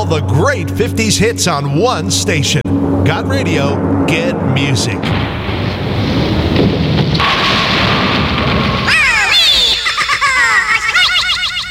the great 50s hits on one station. Got Radio, get music.